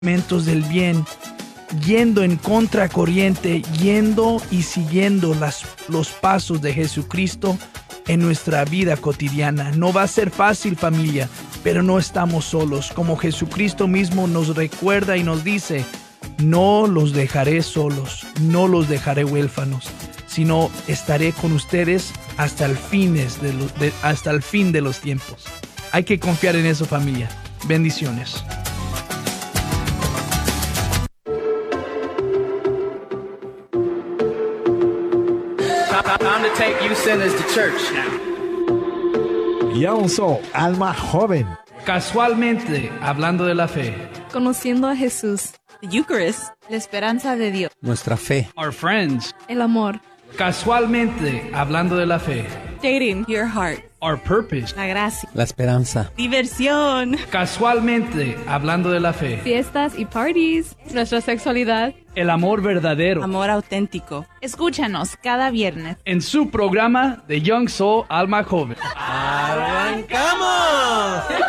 Momentos del bien, yendo en contracorriente, yendo y siguiendo los pasos de Jesucristo en nuestra vida cotidiana. No va a ser fácil, familia, pero no estamos solos. Como Jesucristo mismo nos recuerda y nos dice, no los dejaré solos, no los dejaré huérfanos, sino estaré con ustedes hasta el fin de los tiempos. Hay que confiar en eso, familia. Bendiciones. Time to take you sinners to church now. Y aún son alma joven. Casualmente, hablando de la fe. Conociendo a Jesús. The Eucharist. La esperanza de Dios. Nuestra fe. Our friends. El amor. Casualmente, hablando de la fe. Dating. Your heart. Our purpose. La gracia. La esperanza. Diversión. Casualmente, hablando de la fe. Fiestas y parties. Nuestra sexualidad. El amor verdadero. Amor auténtico. Escúchanos cada viernes En su programa The Young Soul Alma Joven. ¡Arrancamos!